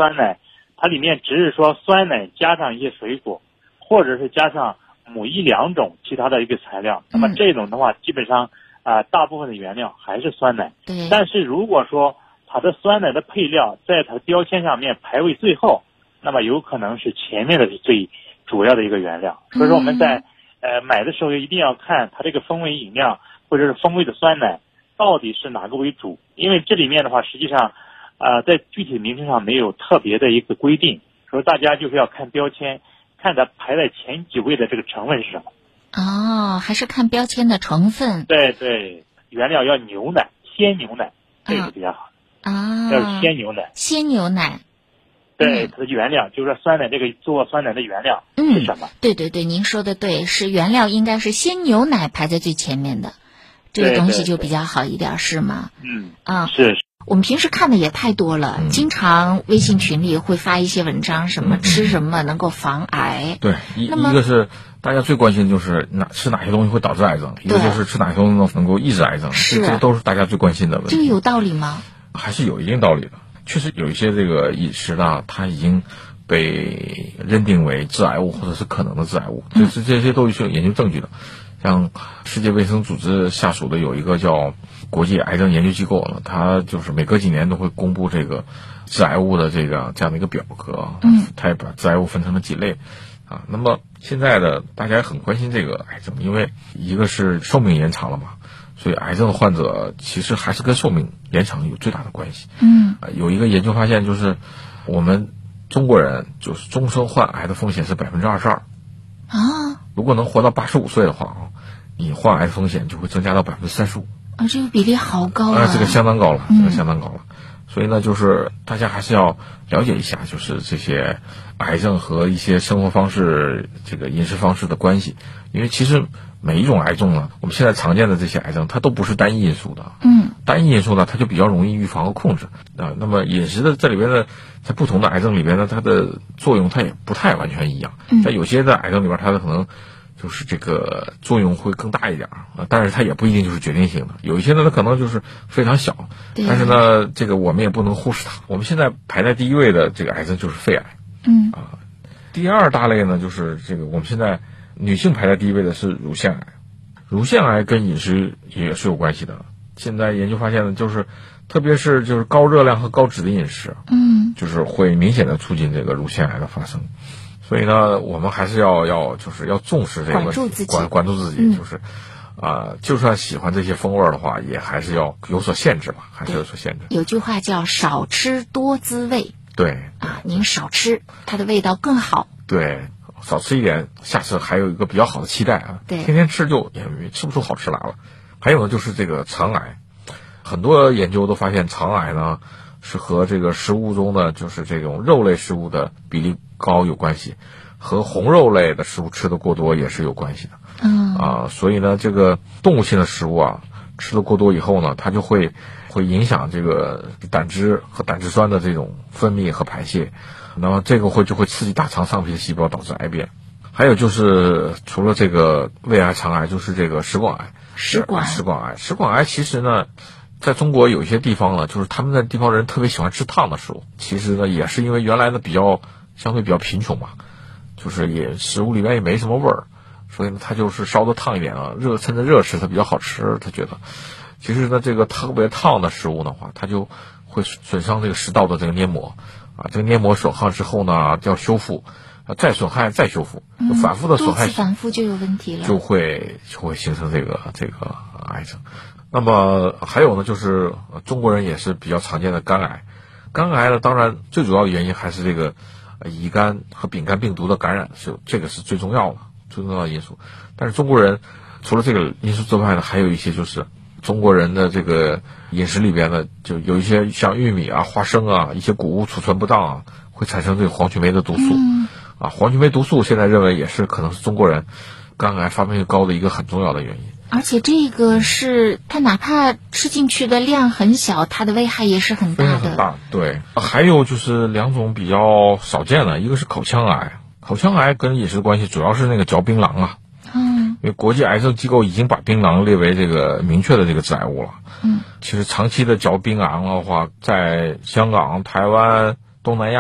酸奶，它里面只是说酸奶加上一些水果，或者是加上某一两种其他的一个材料，那么这种的话基本上大部分的原料还是酸奶。 对。 但是如果说它的酸奶的配料在它的标签上面排位最后，那么有可能是前面的是最主要的一个原料。所以说我们在买的时候一定要看它这个风味饮料或者是风味的酸奶到底是哪个为主，因为这里面的话实际上在具体名称上没有特别的一个规定，所以大家就是要看标签，看它排在前几位的这个成分是什么。 哦，还是看标签的成分。 对对，原料要牛奶，鲜牛奶，这个是比较好的。要是鲜牛奶。 鲜牛奶。 对，它的原料就是说酸奶这个做酸奶的原料是什么？ 对对对，您说的对，是原料应该是鲜牛奶排在最前面的，这个东西就比较好一点，是吗？ 是。 我们平时看的也太多了，经常微信群里会发一些文章，什么吃什么能够防癌。 对，一个是大家最关心的就是吃哪些东西会导致癌症，一个就是吃哪些东西能够抑制癌症，这个都是大家最关心的问题。 这个有道理吗？ 还是有一定道理的。确实有一些这个饮食呢，它已经被认定为致癌物或者是可能的致癌物，这些都是有研究证据的。像世界卫生组织下属的有一个叫国际癌症研究机构呢，它就是每隔几年都会公布这个致癌物的这样的一个表格，它也把致癌物分成了几类啊。那么现在的大家也很关心这个癌症，因为一个是寿命延长了嘛，所以癌症患者其实还是跟寿命延长有最大的关系。有一个研究发现，就是我们中国人就是终生患癌的风险是22%啊。如果能活到85岁的话你患癌的风险就会增加到35% 啊，这个比例好高啊！ 这个相当高了，这个相当高了。所以呢，就是大家还是要了解一下，就是这些癌症和一些生活方式、这个饮食方式的关系。因为其实每一种癌症呢，我们现在常见的这些癌症，它都不是单一因素的。单一因素呢，它就比较容易预防和控制啊。那么饮食的这里边呢，在不同的癌症里边呢，它的作用它也不太完全一样。在有些的癌症里边，它的可能就是这个作用会更大一点但是它也不一定就是决定性的。有一些呢，它可能就是非常小，但是呢，这个我们也不能忽视它。我们现在排在第一位的这个癌症就是肺癌。第二大类呢，就是这个我们现在女性排在第一位的是乳腺癌。乳腺癌跟饮食也是有关系的。现在研究发现呢，就是特别是就是高热量和高脂的饮食，就是会明显的促进这个乳腺癌的发生。所以呢，我们还是要就是要重视这个问题，管住自己，就是就算喜欢这些风味的话，也还是要有所限制吧，还是有所限制。 有句话叫少吃多滋味。 对您少吃，它的味道更好。 对，少吃一点，下次还有一个比较好的期待对， 天天吃就也吃不出好吃来了。还有呢，就是这个肠癌，很多研究都发现肠癌呢是和这个食物中的就是这种肉类食物的比例高有关系，和红肉类的食物吃的过多也是有关系的。所以呢，这个动物性的食物吃的过多以后呢，它就会影响这个胆汁和胆汁酸的这种分泌和排泄，那么这个就会刺激大肠上皮的细胞，导致癌变。还有就是除了这个胃癌、肠癌，就是这个食管癌。食管癌其实呢，在中国有一些地方呢，就是他们那地方人特别喜欢吃烫的食物。其实呢，也是因为原来呢相对比较贫穷嘛，就是食物里面也没什么味儿，所以呢，他就是烧的烫一点趁着热吃，它比较好吃。他觉得，其实呢，这个特别烫的食物的话，它就会损伤这个食道的这个黏膜这个黏膜损害之后呢，要修复。再损害再修复，就反复的损害， 反复就有问题了， 就会形成这个癌症。那么还有呢，就是中国人也是比较常见的肝癌。肝癌呢，当然最主要的原因还是这个乙肝和丙肝病毒的感染，这个是最重要的因素。但是中国人除了这个因素之外呢，还有一些就是中国人的这个饮食里边呢，就有一些像玉米花生一些谷物储存不当会产生这个黄曲霉的毒素。黄曲霉毒素现在认为也是可能是中国人肝癌发病率高的一个很重要的原因。 而且这个是它哪怕吃进去的量很小，它的危害也是很大的。 很大，对。还有就是两种比较少见的，一个是口腔癌。口腔癌跟饮食关系主要是那个嚼槟榔因为国际癌症机构已经把槟榔列为这个明确的这个致癌物了。其实长期的嚼槟榔的话，在香港、台湾、东南亚